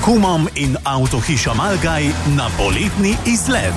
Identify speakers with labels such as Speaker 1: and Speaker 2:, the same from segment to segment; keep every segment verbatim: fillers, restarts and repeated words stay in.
Speaker 1: kumom in Avtohiša Malgaj na poletni izlet.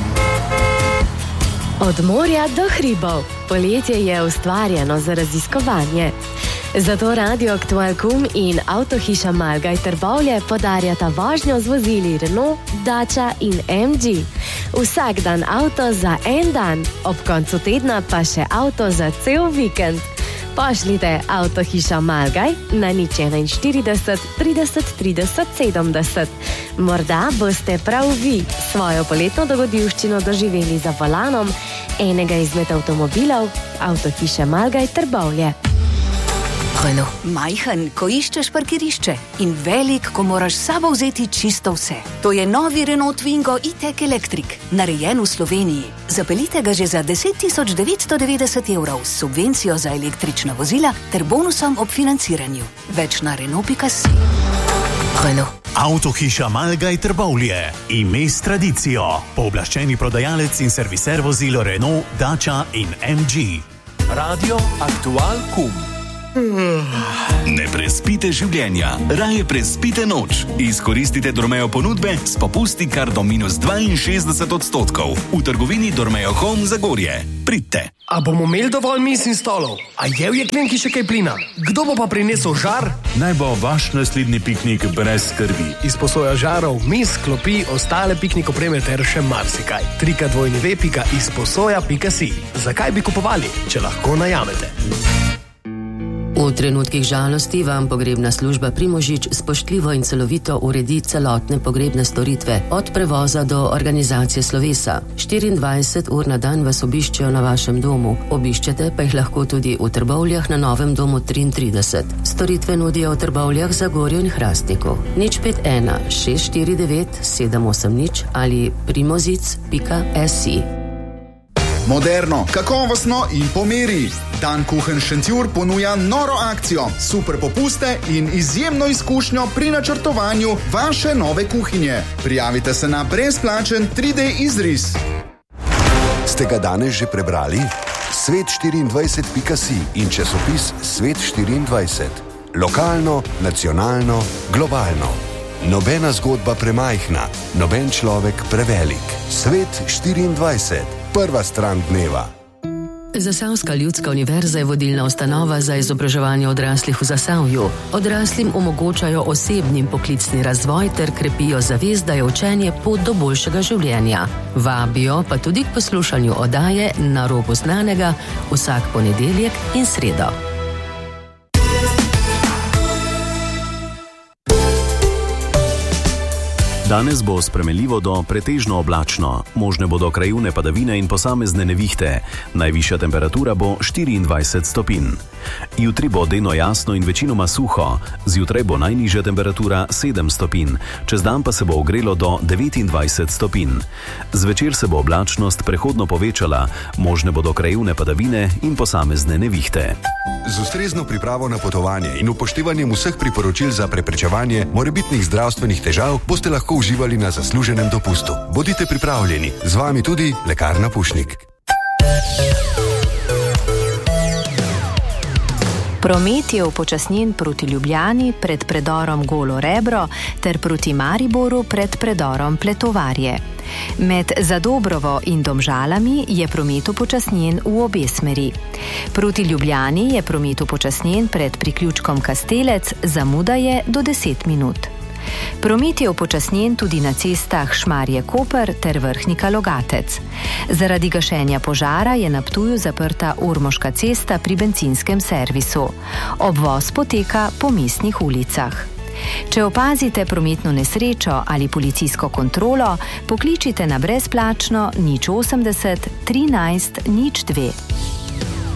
Speaker 2: Od morja do hribov. Poletje je ustvarjeno za raziskovanje. Zato Radio Aktual Kum in Avtohiša Malgaj Trbovlje podarjata vožnjo z vozili Renault, Dacia in em dži. Vsak dan avto za en dan, ob koncu tedna pa še avto za cel vikend. Pošljite Avtohiša Malgaj na nič štirideset trideset trideset sedemdeset. Morda boste prav vi svojo poletno dogodivščino doživeli za volanom enega izmed avtomobilov Avtohiše Malgaj Trbovlje.
Speaker 3: Renault. Majhen, ko iščeš parkirišče, in velik, ko moraš s sabo vzeti čisto vse. To je novi Renault Twingo e-tech Electric, narejen v Sloveniji. Zapeljite ga že za deset tisoč devetsto devetdeset evrov s subvencijo za električna vozila ter bonusom ob financiranju. Več na renault pika si. Renault.
Speaker 1: Avtohiša Malgaj Trbovlje. Ime s tradicijo. Pooblaščeni prodajalec in serviser vozil Renault, Dacia in em dži.
Speaker 4: Radio Aktual Kum.
Speaker 5: Ne prespite življenja, raje prespite noč. Izkoristite Dormeo ponudbe s popusti kar do minus dvainšestdeset odstotkov. V trgovini Dormeo Home Zagorje. Pridite.
Speaker 6: A bomo imeli dovolj miz in stolov? A je v jeklenki še kaj plina? Kdo bo pa prinesel žar?
Speaker 7: Naj bo vaš naslednji piknik brez skrbi.
Speaker 6: Izposoja žarov, miz, klopi, ostale piknik opreme ter še marsikaj. trikrat dvojni ve pika izposoja pika si. Zakaj bi kupovali, če lahko najamete?
Speaker 8: V trenutkih žalosti vam pogrebna služba Primožič spoštljivo in celovito uredi celotne pogrebne storitve, od prevoza do organizacije slovesa. štiriindvajset ur na dan vas obiščejo na vašem domu. Obiščete pa jih lahko tudi v Trbovljah na Novem domu triintrideset. Storitve nudijo v Trbovljah, Zagorju in Hrastniku. nič pet ena šest štiri devet sedem osem nič ali primozic pika si.
Speaker 9: Moderno, kakovostno in po meri. Dan Kuchen Šentjur ponuja noro akcijo, super popuste in izjemno izkušnjo pri načrtovanju vaše nove kuhinje. Prijavite se na brezplačen tri D izris.
Speaker 10: Ste ga danes že prebrali? svet štiriindvajset pika si in časopis Svet štiriindvajset. Lokalno, nacionalno, globalno. Nobena zgodba premajhna, noben človek prevelik. Svet štiriindvajset. Prva stran dneva.
Speaker 8: Zasavska ljudska univerza je vodilna ustanova za izobraževanje odraslih v Zasavju. Odraslim omogočajo osebni in poklicni razvoj ter krepijo zavest, da je učenje pot do boljšega življenja. Vabijo pa tudi k poslušanju oddaje Na robu znanega vsak ponedeljek in sredo.
Speaker 1: Danes bo spremenljivo do pretežno oblačno. Možne bodo krajevne padavine in posamezne nevihte. Najvišja temperatura bo štiriindvajset stopinj. Jutri bo delno jasno in večinoma suho. Zjutraj bo najnižja temperatura sedem stopinj. Čez dan pa se bo ogrelo do devetindvajset stopinj. Zvečer se bo oblačnost prehodno povečala. Možne bodo krajevne padavine in posamezne nevihte.
Speaker 10: Z ustrezno pripravo na potovanje in upoštevanjem vseh priporočil za preprečevanje morebitnih zdravstvenih težav boste lahko uživali na zasluženem dopustu. Bodite pripravljeni. Z vami tudi Lekarna Pušnik.
Speaker 11: Promet je upočasnjen proti Ljubljani pred predorom Golo Rebro ter proti Mariboru pred predorom Pletovarje. Med Zadobrovo in Domžalami je promet upočasnjen v obe smeri. Proti Ljubljani je promet upočasnjen pred priključkom Kastelec, zamuda je do deset minut. Promet je upočasnjen tudi na cestah Šmarje-Koper ter Vrhnika-Logatec. Zaradi gašenja požara je na Ptuju zaprta Ormoška cesta pri bencinskem servisu. Obvoz poteka po mestnih ulicah. Če opazite prometno nesrečo ali policijsko kontrolo, pokličite na brezplačno nič osemdeset trinajst nič dve.